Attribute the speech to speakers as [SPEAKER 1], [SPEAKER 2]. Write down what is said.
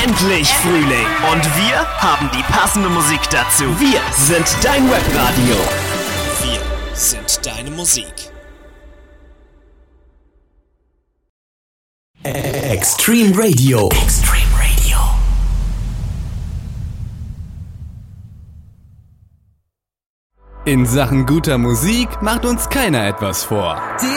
[SPEAKER 1] endlich Frühling und wir haben die passende Musik dazu. Wir sind dein Webradio.
[SPEAKER 2] Wir sind deine Musik.
[SPEAKER 1] Extreme Radio. Extreme Radio.
[SPEAKER 3] In Sachen guter Musik macht uns keiner etwas vor.